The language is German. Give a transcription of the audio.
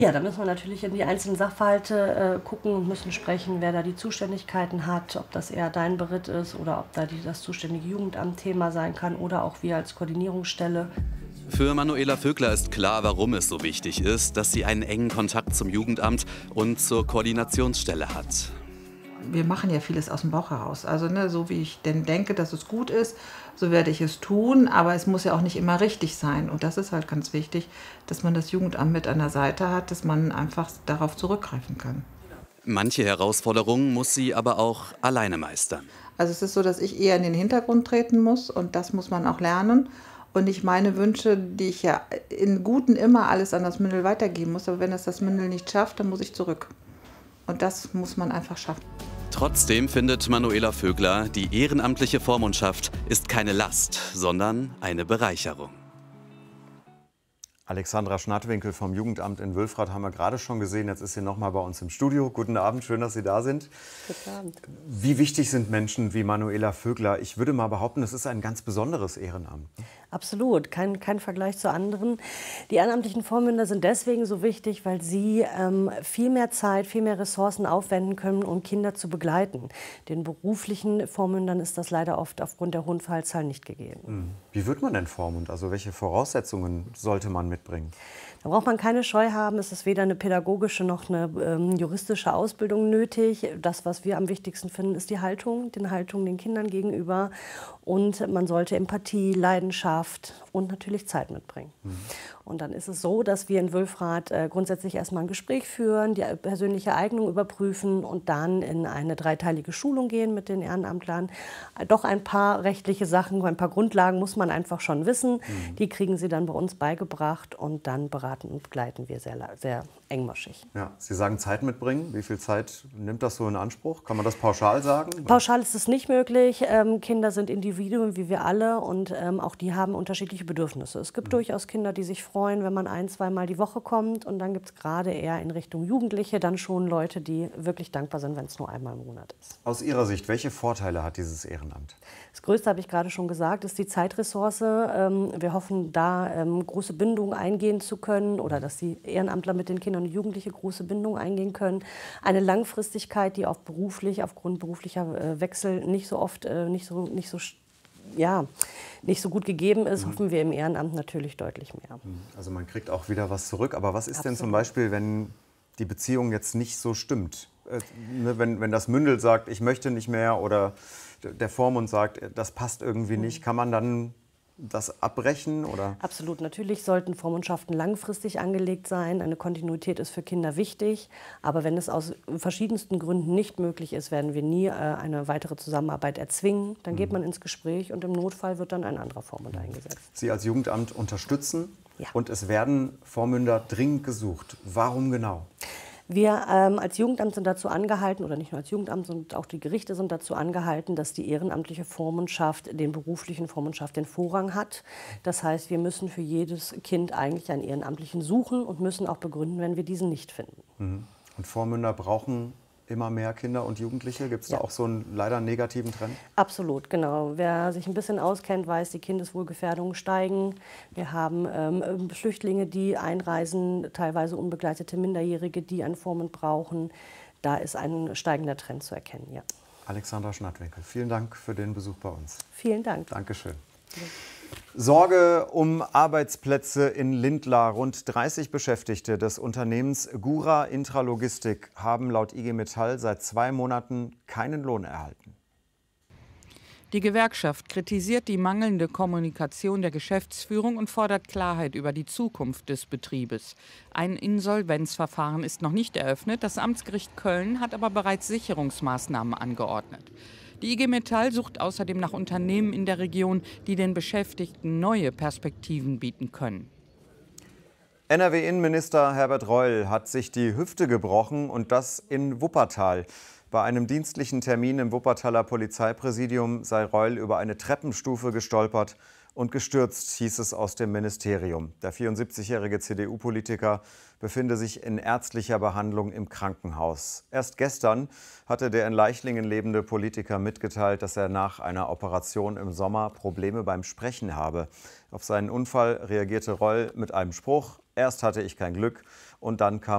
Ja, da müssen wir natürlich in die einzelnen Sachverhalte gucken und müssen sprechen, wer da die Zuständigkeiten hat, ob das eher dein Beritt ist oder ob da das zuständige Jugendamt Thema sein kann oder auch wir als Koordinierungsstelle. Für Manuela Vögler ist klar, warum es so wichtig ist, dass sie einen engen Kontakt zum Jugendamt und zur Koordinationsstelle hat. Wir machen ja vieles aus dem Bauch heraus. Also so wie ich denn denke, dass es gut ist, so werde ich es tun. Aber es muss ja auch nicht immer richtig sein. Und das ist halt ganz wichtig, dass man das Jugendamt mit an der Seite hat, dass man einfach darauf zurückgreifen kann. Manche Herausforderungen muss sie aber auch alleine meistern. Also es ist so, dass ich eher in den Hintergrund treten muss und das muss man auch lernen. Und nicht meine Wünsche, die ich ja in Guten immer alles an das Mündel weitergeben muss. Aber wenn es das Mündel nicht schafft, dann muss ich zurück. Und das muss man einfach schaffen. Trotzdem findet Manuela Vögler, die ehrenamtliche Vormundschaft ist keine Last, sondern eine Bereicherung. Alexandra Schnattwinkel vom Jugendamt in Wülfrath haben wir gerade schon gesehen. Jetzt ist sie noch mal bei uns im Studio. Guten Abend, schön, dass Sie da sind. Guten Abend. Wie wichtig sind Menschen wie Manuela Vögler? Ich würde mal behaupten, es ist ein ganz besonderes Ehrenamt. Absolut, kein Vergleich zu anderen. Die ehrenamtlichen Vormünder sind deswegen so wichtig, weil sie viel mehr Zeit, viel mehr Ressourcen aufwenden können, um Kinder zu begleiten. Den beruflichen Vormündern ist das leider oft aufgrund der hohen Fallzahl nicht gegeben. Wie wird man denn Vormund? Also welche Voraussetzungen sollte man mitbringen? Da braucht man keine Scheu haben. Es ist weder eine pädagogische noch eine juristische Ausbildung nötig. Das, was wir am wichtigsten finden, ist die Haltung den Kindern gegenüber. Und man sollte Empathie, Leidenschaft und natürlich Zeit mitbringen. Und dann ist es so, dass wir in Wülfrath grundsätzlich erstmal ein Gespräch führen, die persönliche Eignung überprüfen und dann in eine 3-teilige Schulung gehen mit den Ehrenamtlern. Doch ein paar rechtliche Sachen, ein paar Grundlagen muss man einfach schon wissen. Die kriegen sie dann bei uns beigebracht und dann beraten und begleiten wir sehr engmaschig. Ja, Sie sagen Zeit mitbringen. Wie viel Zeit nimmt das so in Anspruch? Kann man das pauschal sagen? Pauschal ist es nicht möglich. Kinder sind Individuen wie wir alle und auch die haben unterschiedliche Bedürfnisse. Es gibt durchaus Kinder, die sich freuen, wenn man 1-, 2-mal die Woche kommt. Und dann gibt es gerade eher in Richtung Jugendliche dann schon Leute, die wirklich dankbar sind, wenn es nur einmal im Monat ist. Aus Ihrer Sicht, welche Vorteile hat dieses Ehrenamt? Das Größte, habe ich gerade schon gesagt, ist die Zeitressource. Wir hoffen, da große Bindungen eingehen zu können oder dass die Ehrenamtler mit den Kindern und Jugendlichen große Bindungen eingehen können. Eine Langfristigkeit, die aufgrund beruflicher Wechsel nicht so gut gegeben ist, hoffen wir im Ehrenamt natürlich deutlich mehr. Also man kriegt auch wieder was zurück. Aber was ist Absolut. denn zum Beispiel, wenn die Beziehung jetzt nicht so stimmt? Wenn das Mündel sagt, ich möchte nicht mehr, oder der Vormund sagt, das passt irgendwie nicht, kann man dann das abbrechen? Oder? Absolut. Natürlich sollten Vormundschaften langfristig angelegt sein. Eine Kontinuität ist für Kinder wichtig. Aber wenn es aus verschiedensten Gründen nicht möglich ist, werden wir nie eine weitere Zusammenarbeit erzwingen. Dann geht man ins Gespräch und im Notfall wird dann ein anderer Vormund eingesetzt. Sie als Jugendamt unterstützen, ja. Und es werden Vormünder dringend gesucht. Warum genau? Wir als Jugendamt sind dazu angehalten, oder nicht nur als Jugendamt, sondern auch die Gerichte sind dazu angehalten, dass die ehrenamtliche Vormundschaft den beruflichen Vormundschaft den Vorrang hat. Das heißt, wir müssen für jedes Kind eigentlich einen Ehrenamtlichen suchen und müssen auch begründen, wenn wir diesen nicht finden. Und Vormünder brauchen immer mehr Kinder und Jugendliche? Gibt es da auch so einen leider negativen Trend? Absolut, genau. Wer sich ein bisschen auskennt, weiß, die Kindeswohlgefährdungen steigen. Wir haben Flüchtlinge, die einreisen, teilweise unbegleitete Minderjährige, die einen Vormund brauchen. Da ist ein steigender Trend zu erkennen, ja. Alexandra Schnattwinkel, vielen Dank für den Besuch bei uns. Vielen Dank. Dankeschön. Ja. Sorge um Arbeitsplätze in Lindlar. Rund 30 Beschäftigte des Unternehmens Gura Intralogistik haben laut IG Metall seit 2 Monaten keinen Lohn erhalten. Die Gewerkschaft kritisiert die mangelnde Kommunikation der Geschäftsführung und fordert Klarheit über die Zukunft des Betriebes. Ein Insolvenzverfahren ist noch nicht eröffnet. Das Amtsgericht Köln hat aber bereits Sicherungsmaßnahmen angeordnet. Die IG Metall sucht außerdem nach Unternehmen in der Region, die den Beschäftigten neue Perspektiven bieten können. NRW-Innenminister Herbert Reul hat sich die Hüfte gebrochen, und das in Wuppertal. Bei einem dienstlichen Termin im Wuppertaler Polizeipräsidium sei Reul über eine Treppenstufe gestolpert und gestürzt, hieß es aus dem Ministerium. Der 74-jährige CDU-Politiker befinde sich in ärztlicher Behandlung im Krankenhaus. Erst gestern hatte der in Leichlingen lebende Politiker mitgeteilt, dass er nach einer Operation im Sommer Probleme beim Sprechen habe. Auf seinen Unfall reagierte Reul mit einem Spruch: Erst hatte ich kein Glück und dann kam